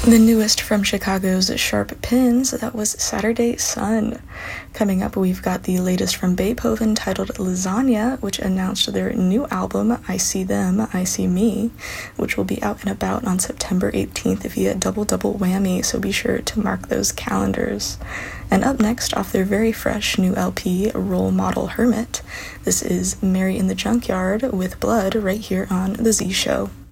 The newest from Chicago's Sharp Pins, that was Saturday Sun. Coming up, we've got the latest from Beethoven titled Lasagna, which announced their new album, I See Them, I See Me, which will be out and about on September 18th via Double Whammy, so be sure to mark those calendars. And up next, off their very fresh new LP, Role Model Hermit, this is Mary in the Junkyard with Blood right here on The Z Show.